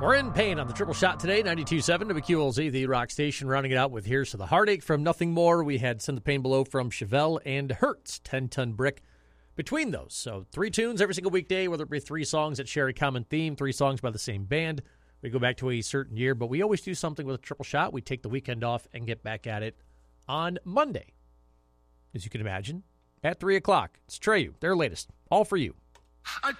We're in pain on the Triple Shot today, 92.7 WQLZ, the rock station, rounding it out with Here's to the Heartache from Nothing More. We had Send the Pain Below from Chevelle and Hertz, 10-Ton Brick between those. So 3 tunes every single weekday, whether it be 3 songs that share a common theme, 3 songs by the same band. We go back to a certain year, but we always do something with a Triple Shot. We take the weekend off and get back at it on Monday, as you can imagine, at 3 o'clock. It's Treyu, their latest, all for you. I